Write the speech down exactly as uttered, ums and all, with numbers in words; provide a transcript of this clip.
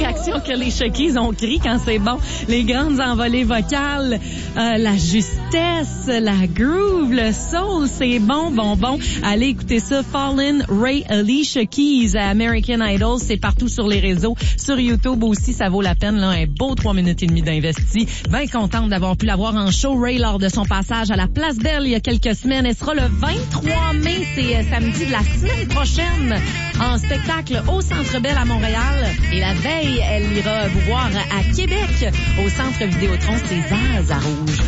réaction que les Chuckies ont crié quand c'est bon. Les grandes envolées vocales, euh, la justesse, la groove, le soul, c'est bon, bon, bon. Allez écouter ça. Fallen Ray Alicia Keys à American Idol. C'est partout sur les réseaux. Sur YouTube aussi, ça vaut la peine. Là, un beau trois minutes et demie d'investi. Bien contente d'avoir pu la voir en show, Ray, lors de son passage à la Place Belle il y a quelques semaines. Elle sera le vingt-trois mai, c'est euh, samedi de la semaine prochaine, en spectacle au Centre Bell à Montréal. Et la veille, elle ira vous voir à Québec, au Centre Vidéotron César à Rouge.